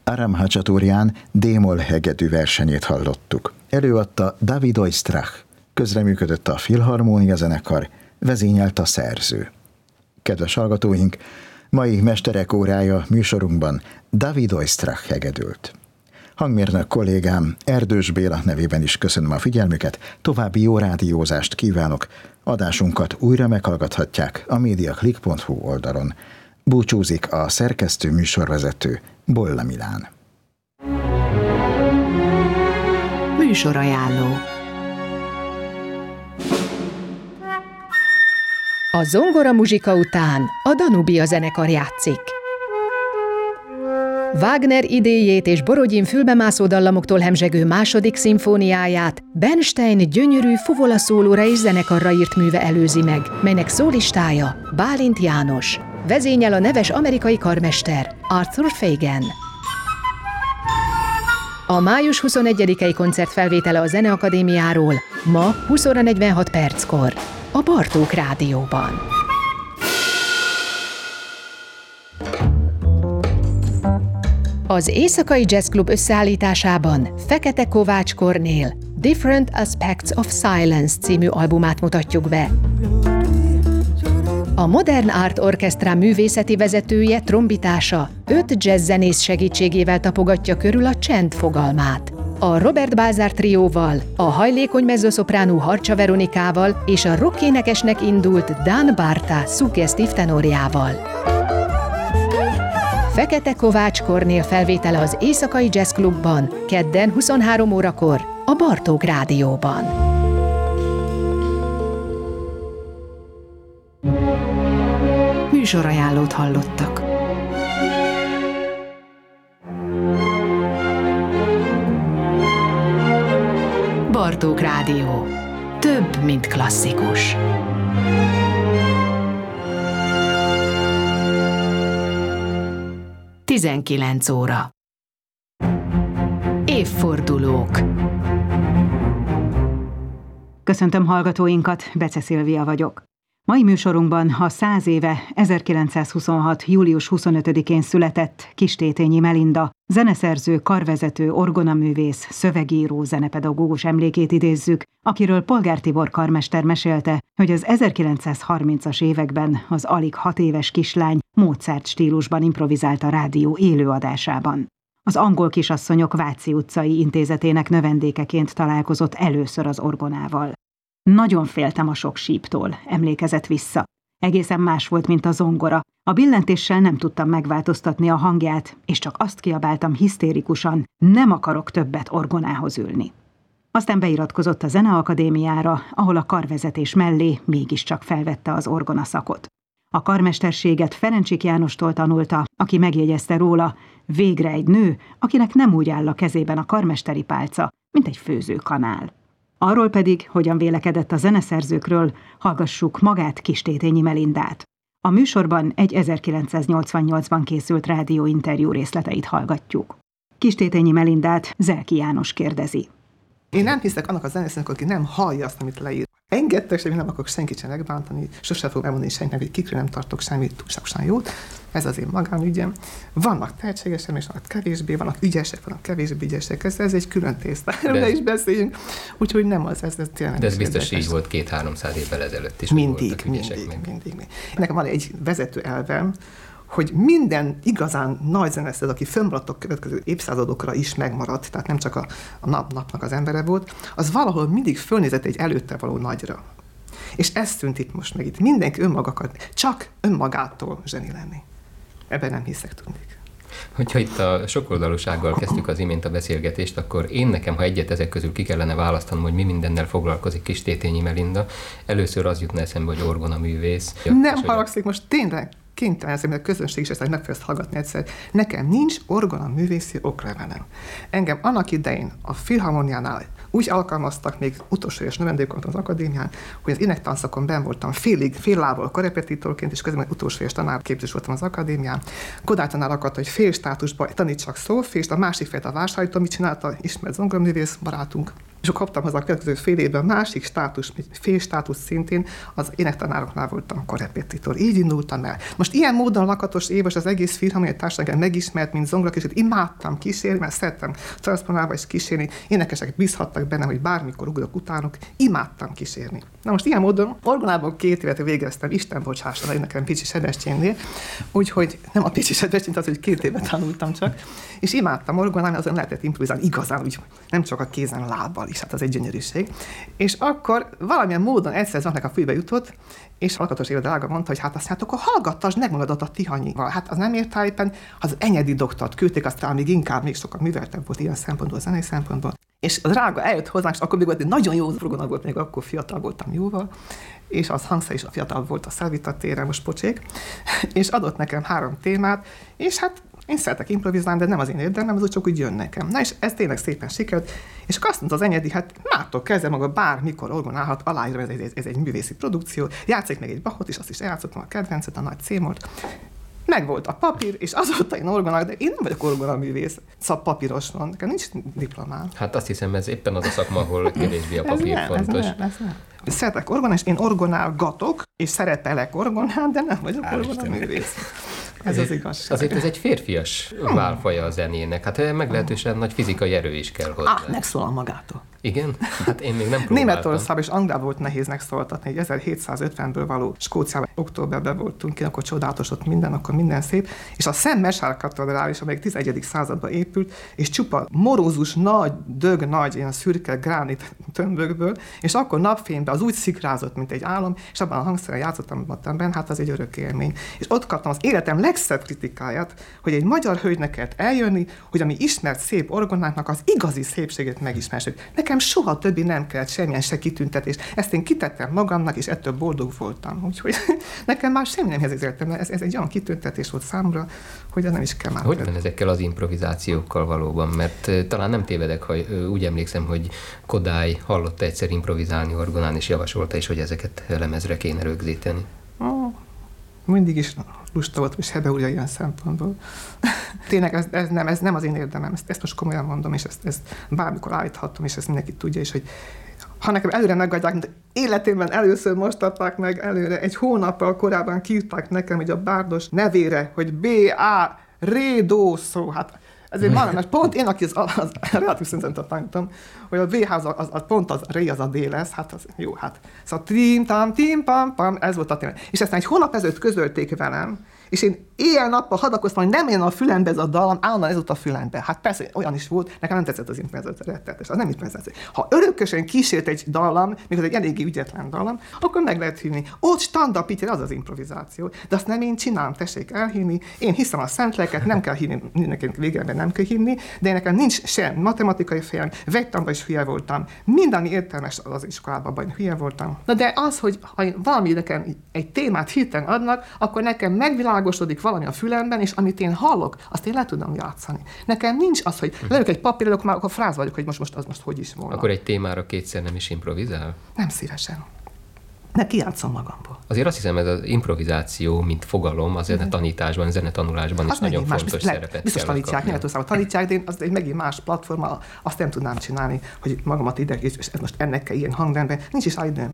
Aram Hacsaturján D-moll hegedű versenyét hallottuk. Előadta David Oistrakh, közreműködött a Filharmónia zenekar, vezényelt a szerző. Kedves hallgatóink, mai Mesterek órája műsorunkban David Oistrakh hegedült. Hangmérnök kollégám Erdős Béla nevében is köszönöm a figyelmüket, további jó rádiózást kívánok, adásunkat újra meghallgathatják a mediaclick.hu oldalon. Búcsúzik a szerkesztő műsorvezető Bolla Milán. Műsorajánló. A zongora muzsika után a Danubia zenekar játszik. Wagner idéjét és Borodin fülbemászó dallamoktól hemzsegő második szimfóniáját Bernstein gyönyörű fuvola szólóra és zenekarra írt műve előzi meg, melynek szólistája Bálint János. Vezényel a neves amerikai karmester Arthur Fagan. A május 21-i koncert felvétele a Zeneakadémiáról ma 20 óra 46 perckor a Bartók Rádióban. Az Éjszakai Jazz Klub összeállításában Fekete Kovács Kornél Different Aspects of Silence című albumát mutatjuk be. A Modern Art Orchestra művészeti vezetője trombitása 5 jazzzenész segítségével tapogatja körül a csend fogalmát. A Robert Balzar trióval, a hajlékony mezzoszopránú Harcsa Veronikával és a rockénekesnek indult Dan Barta szuggesztív tenorjával. Fekete Kovács Kornél felvétele az Éjszakai Jazz Klubban, kedden 23 órakor a Bartók Rádióban. Műsorajánlót hallottak. Bartók Rádió. Több, mint klasszikus. Tizenkilenc óra. Évfordulók. Köszöntöm hallgatóinkat, Bece Szilvia vagyok. Mai műsorunkban a 100 éve 1926. július 25-én született Kistétényi Melinda, zeneszerző, karvezető, orgonaművész, szövegíró, zenepedagógus emlékét idézzük, akiről Polgár Tibor karmester mesélte, hogy az 1930-as években az alig 6 éves kislány Mozart stílusban improvizált a rádió élőadásában. Az Angol Kisasszonyok Váci utcai intézetének növendékeként találkozott először az orgonával. Nagyon féltem a sok síptól, emlékezett vissza. Egészen más volt, mint a zongora. A billentéssel nem tudtam megváltoztatni a hangját, és csak azt kiabáltam hisztérikusan, nem akarok többet orgonához ülni. Aztán beiratkozott a Zeneakadémiára, ahol a karvezetés mellé mégiscsak felvette az orgonaszakot. A karmesterséget Ferencsik Jánostól tanulta, aki megjegyezte róla, végre egy nő, akinek nem úgy áll a kezében a karmesteri pálca, mint egy főzőkanál. Arról pedig, hogyan vélekedett a zeneszerzőkről, hallgassuk magát, Kistétényi Melindát. A műsorban egy 1988-ban készült rádióinterjú részleteit hallgatjuk. Kistétényi Melindát Zelki János kérdezi. Én nem hiszek annak a zenésznek, aki nem hallja azt, amit leír. Engedtek, hogy nem akarok senkit sem megbántani, sosem fogom elmondani senkinek, hogy kikről nem tartok semmit túlságosan jót. Ez az én magánügyem. Vannak tehetségesek, és vannak kevésbé, vannak ügyesek, vannak kevésbé ügyesek. Ez egy külön tészta. Erről is beszéljünk. Úgyhogy nem az, ez tényleg. De ez biztos így volt 200-300 évvel ezelőtt is. Mindig. Nekem van egy vezető elvem, hogy minden igazán nagy zenész, aki fönnmaradt a következő évszázadokra is megmaradt, tehát nem csak a napnak az embere volt, az valahol mindig fölnézett egy előtte való nagyra. És ez szűnt itt most meg itt. Mindenki önmagakat, csak önmagától zseni lenni. Ebben nem hiszek, tudnék. Hogyha itt a sokoldalúsággal kezdtük az imént a beszélgetést, akkor én nekem, ha egyet ezek közül ki kellene választanom, hogy mi mindennel foglalkozik Kistétényi Melinda, először az jutna eszembe, hogy orgonaművész. Nem haragszik most tényleg. Kénytelen eszembe, a közönség is ezt meg fogja hallgatni egyszer. Nekem nincs orgonaművészi oklevelem. Engem annak idején a Filharmoniánál úgy alkalmaztak még utolsó éves növendékként az akadémián, hogy az énektanszakon benn voltam fél lábbal korepetitorként, és közben utolsó éves tanárképzés voltam az akadémián. Kodály tanár akart, hogy fél státusban tanítsak szólfést, a másik félt a Vásárhely Tomi csinálta, ismert zongoraművész barátunk. És akkor kaptam hozzá a következő fél évben másik státusz, fél státusz szintén, az énektanároknál voltam korrepetitor. Így indultam el. Most ilyen módon Lakatos Éva az egész Filharmoniai Társaság megismert, mint zongrakísért. Imádtam kísérni, mert szerettem transzponálva is kísérni. Énekesek bízhattak benne, hogy bármikor ugrok utánuk. Imádtam kísérni. Na most ilyen módon orgonában 2 évet végeztem, Isten bocsásson, nekem Pécsi Sebestyénnél, úgyhogy nem a Pécsi Sebestyén, az, hogy 2 évet tanultam csak, és imádtam orgonálni, azon lehetett improvizálni igazán, úgy nem csak a kézen, a lábbal is, hát az egy gyönyörűség. És akkor valamilyen módon egyszer Zsantnak a fülbe jutott, és Lakatos Éva drága mondta, hogy hát azt hát akkor hallgattasd meg magadat a Tihanyival. Hát az nem ért éppen, az Enyedi doktort küldték, aztán még inkább, még sokkal műveltebb volt ilyen szempontból, zenei szempontból. És a drága eljött hozzánk, és akkor még volt egy nagyon jó orgona volt, még akkor fiatal voltam jóval, és az hangszer is a fiatal volt a Szelvita téren, most pocsék, és adott nekem 3 témát, és hát én szeretek improvizálni, de nem az én érdemem, az csak úgy jön nekem. Na és ez tényleg szépen sikerült, és akkor azt mondta az Enyedi, hát mától kezdve maga bármikor orgonálhat, aláírom, ez egy művészi produkció, játszik még egy Bachot is, azt is eljátszottam, a kedvencet, a nagy C-mort. Megvolt a papír, és azóta én orgonálok, de én nem vagyok orgonaművész. Szóval papíros van, nekem nincs diplomám. Hát azt hiszem, ez éppen az a szakma, ahol kevésbé a papír fontos. Ez nem. Szeretek orgonálni, és én orgonálgatok, és szerepelek orgonálni, de nem vagyok orgonaművész. Ez az igazság. Azért ez egy férfias válfaja a zenének. Hát meglehetősen nagy fizikai erő is kell hozzá. Megszólal magától. Igen? Hát én még nem próbáltam. Németországban és Angliában volt nehéz megszólaltatni, hogy 1750-ből való Skóciában októberben voltunk ki, akkor csodálatos ott minden, akkor minden szép, és a Szent Mesár katedrális, amelyik 11. században épült, és csupa morózus, nagy, ilyen szürke gránit tömbökből, és akkor napfényben az úgy szikrázott, mint egy álom, és abban a hangszeren játszottam benne, hát az egy örök élmény. És ott kaptam az életem legszebb kritikáját, hogy egy magyar hölgynek kellett eljönni, hogy ami ismert szép orgonáknak az igazi szépségét megismerjük. Nekem soha többi nem kellett semmilyen se kitüntetés. Ezt én kitettem magamnak, és ettől boldog voltam. Úgyhogy nekem már semmi nem értem, ez egy olyan kitüntetés volt számomra, hogy nem is kell már. Hogy van ezekkel az improvizációkkal valóban? Mert talán nem tévedek, ha úgy emlékszem, hogy Kodály hallotta egyszer improvizálni orgonán, és javasolta is, hogy ezeket lemezre kéne rögzíteni. Mindig is lusta volt, és Hebeúrja ilyen szempontból. Tényleg ez nem az én érdemem, ezt most komolyan mondom, és ezt bármikor állíthatom, és ezt mindenki tudja, és hogy ha nekem előre megadják, mint életemben először most adták meg előre, egy hónappal korábban kiírták nekem, hogy a bárdos nevére, hogy B.A. Rédó szó, hát ezért már, mert pont én, aki az relatív szinten tanítom, hogy a VH az pont az Ré az a D lesz, hát az jó, hát. Szóval tim pam pam, ez volt a téma. És aztán egy hónap ezelőtt közölték velem, és én éjjel-nappal hadakoztam, hogy nem jön a fülembe ez a dallam, állandóan ez ott a fülembe. Hát persze, olyan is volt, nekem nem tetszett az improvizáció, rettenetes, az nem improvizáció. Ha örökösen kísért egy dallam, még az egy eléggé ügyetlen dallam, akkor meg lehet hívni. Ott stand-up pitcher, az az improvizáció. De azt nem én csinálom, tessék elhinni. Én hiszem a szent lelket, nem kell hinni, mindenkinek végében nem kell hinni, de nekem nincs sem matematikai fejem, vegytanban is hülye voltam. Minden értelmes az iskolában hülye voltam. Na de az, hogy ha valami nekem egy témát hirtelen adnak, akkor nekem megvilágosodik valami a fülemben, és amit én hallok, azt én le tudom játszani. Nekem nincs az, hogy leülök egy papírra, akkor fráz vagyok, hogy most hogy is volna. Akkor egy témára 2-szer nem is improvizál? Nem szívesen. Ne kijátszom magamból. Azért azt hiszem, ez az improvizáció, mint fogalom, a zenetanításban, zenetanulásban is nagyon fontos szerepet biztos tanítják, Németországban tanítják, de én az egy megint más platforma, azt nem tudnám csinálni, hogy magamat ide, és most ennek kell ilyen hangrendben, nincs is időm.